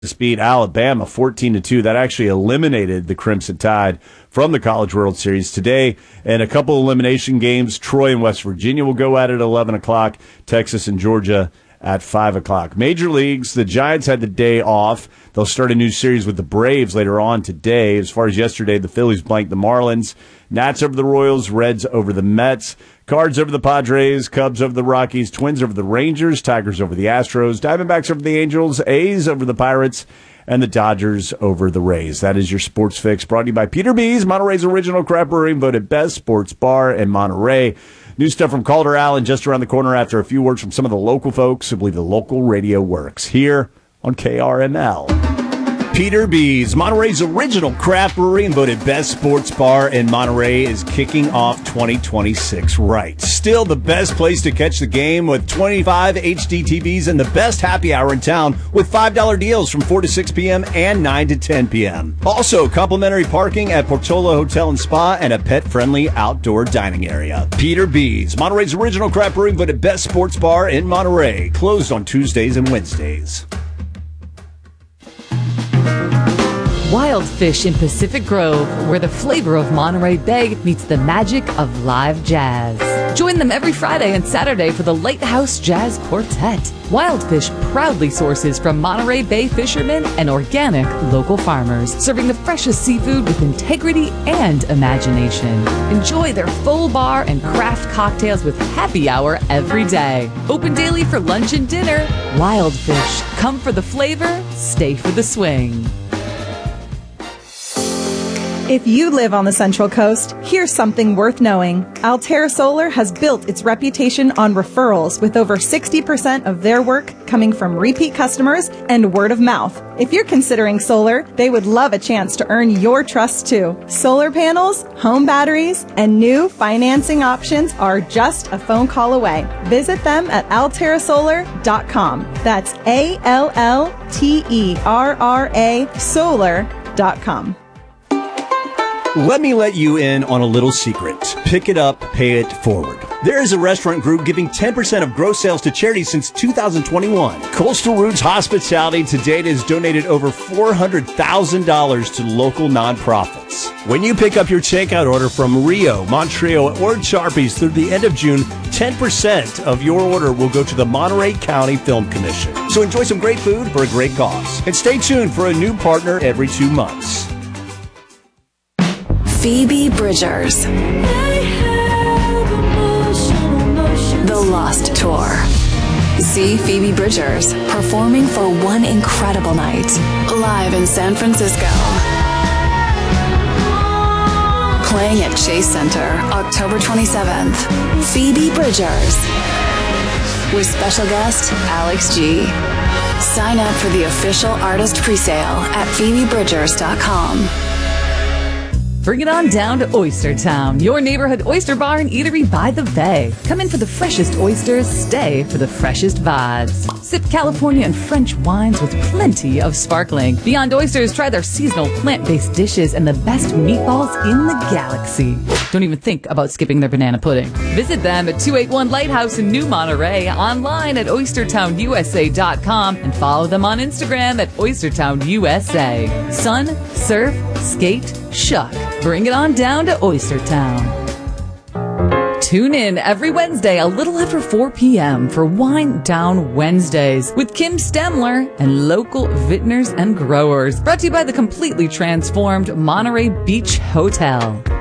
beat Alabama 14-2. That actually eliminated the Crimson Tide from the College World Series today. And a couple elimination games. Troy and West Virginia will go at it at 11 o'clock. Texas and Georgia at 5 o'clock. Major leagues, the Giants had the day off. They'll start a new series with the Braves later on today. As far as yesterday, the Phillies blanked the Marlins. Nats over the Royals, Reds over the Mets, Cards over the Padres, Cubs over the Rockies, Twins over the Rangers, Tigers over the Astros, Diamondbacks over the Angels, A's over the Pirates, and the Dodgers over the Rays. That is your Sports Fix, brought to you by Peter B's, Monterey's original craft brewery, voted best sports bar in Monterey. New stuff from Calder Allen just around the corner after a few words from some of the local folks who believe the local radio works here on KRML. Peter B's, Monterey's original craft brewery and voted best sports bar in Monterey, is kicking off 2026 right. Still the best place to catch the game with 25 HD TVs and the best happy hour in town with $5 deals from 4 to 6 p.m. and 9 to 10 p.m. Also, complimentary parking at Portola Hotel and Spa and a pet-friendly outdoor dining area. Peter B's, Monterey's original craft brewery and voted best sports bar in Monterey. Closed on Tuesdays and Wednesdays. Wild Fish in Pacific Grove, where the flavor of Monterey Bay meets the magic of live jazz. Join them every Friday and Saturday for the Lighthouse Jazz Quartet. Wild Fish proudly sources from Monterey Bay fishermen and organic local farmers, serving the freshest seafood with integrity and imagination. Enjoy their full bar and craft cocktails with happy hour every day. Open daily for lunch and dinner. Wild Fish. Come for the flavor, stay for the swing. If you live on the Central Coast, here's something worth knowing. Altera Solar has built its reputation on referrals, with over 60% of their work coming from repeat customers and word of mouth. If you're considering solar, they would love a chance to earn your trust too. Solar panels, home batteries, and new financing options are just a phone call away. Visit them at alterasolar.com. That's ALLTERRA solar.com. Let me let you in on a little secret. Pick it up, pay it forward. There is a restaurant group giving 10% of gross sales to charity since 2021. Coastal Roots Hospitality to date has donated over $400,000 to local nonprofits. When you pick up your takeout order from Rio, Montreal, or Charpies through the end of June, 10% of your order will go to the Monterey County Film Commission. So enjoy some great food for a great cause. And stay tuned for a new partner every 2 months. Phoebe Bridgers. The Lost Tour. See Phoebe Bridgers performing for one incredible night, live in San Francisco. Playing at Chase Center, October 27th. Phoebe Bridgers. With special guest, Alex G. Sign up for the official artist presale at phoebebridgers.com. Bring it on down to Oyster Town, your neighborhood oyster bar and eatery by the bay. Come in for the freshest oysters, stay for the freshest vibes. Sip California and French wines with plenty of sparkling. Beyond Oysters, try their seasonal plant-based dishes and the best meatballs in the galaxy. Don't even think about skipping their banana pudding. Visit them at 281 Lighthouse in New Monterey, online at oystertownusa.com, and follow them on Instagram at oystertownusa. Sun, surf, skate, shuck. Bring it on down to Oyster Town. Tune in every Wednesday a little after 4 p.m. for Wine Down Wednesdays with Kim Stemler and local vintners and growers. Brought to you by the completely transformed Monterey Beach Hotel.